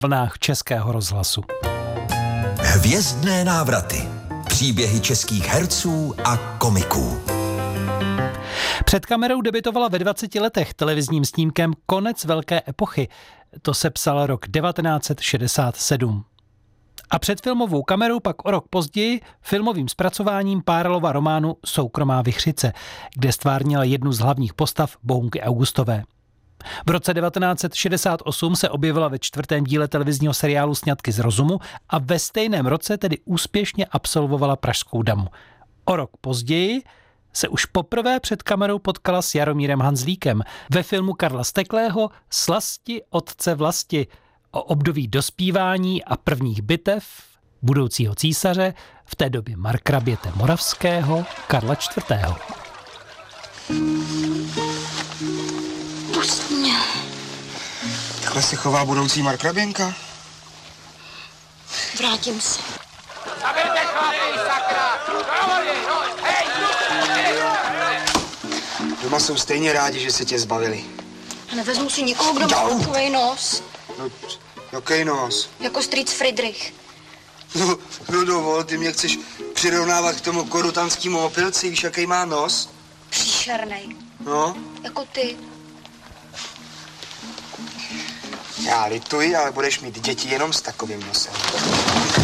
vlnách Českého rozhlasu. Hvězdné návraty. Příběhy českých herců a komiků. Před kamerou debutovala ve 20 letech televizním snímkem Konec velké epochy. To se psal rok 1967. A před filmovou kamerou pak o rok později filmovým zpracováním Párlova románu Soukromá vichřice, kde stvárnila jednu z hlavních postav Bohunky Augustové. V roce 1968 se objevila ve 4. díle televizního seriálu Sňatky z rozumu a ve stejném roce tedy úspěšně absolvovala Pražskou damu. O rok později se už poprvé před kamerou potkala s Jaromírem Hanzlíkem ve filmu Karla Steklého Slasti otce vlasti o období dospívání a prvních bitev budoucího císaře, v té době markraběte moravského Karla IV. Pust mě. Takhle se chová budoucí markraběnka? Vrátím se. Zaberte chlapi, sakra! Doma jsou stejně rádi, že se tě zbavili. A nevezmu si nikoho, kdo má takovej nos. No, jaký nos? Jako strýc Friedrich. No dovol, ty mě chceš přirovnávat k tomu korutanskému opilci, víš, jaký má nos? Příšernej. No? Jako ty. Já lituji, ale budeš mít děti jenom s takovým nosem.